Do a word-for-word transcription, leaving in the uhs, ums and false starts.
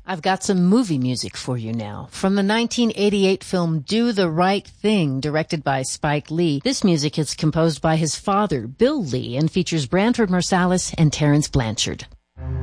I've got some movie music for you now. From the nineteen eighty-eight film Do the Right Thing, directed by Spike Lee, this music is composed by his father, Bill Lee, and features Branford Marsalis and Terrence Blanchard.